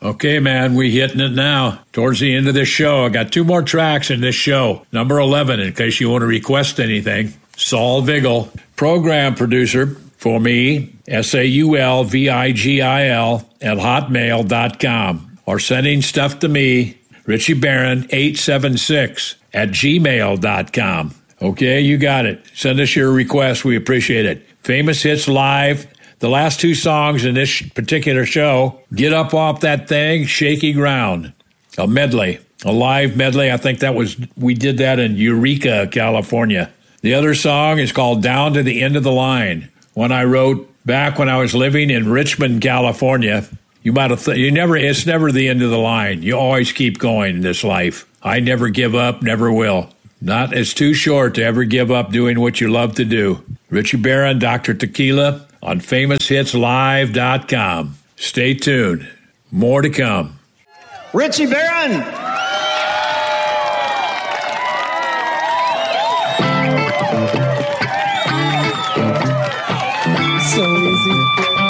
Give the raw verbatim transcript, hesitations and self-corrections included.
Okay, man, we hitting it now. Towards the end of this show, I got two more tracks in this show. Number eleven, in case you want to request anything. Saul Vigil, program producer for me, S A U L V I G I L at hotmail dot com. Or sending stuff to me, Richie Barron eight seven six at gmail dot com. Okay, you got it. Send us your request. We appreciate it. Famous Hits Live. The last two songs in this particular show, Get Up Off That Thing, Shaky Ground. A medley, a live medley. I think that was, we did that in Eureka, California. The other song is called Down to the End of the Line. One I wrote back when I was living in Richmond, California. You might have, th- you never, it's never the end of the line. You always keep going in this life. I never give up, never will. Not, it's too short to ever give up doing what you love to do. Richie Barron, Doctor Tequila, on famous hits live dot com. Stay tuned. More to come. Richie Barron.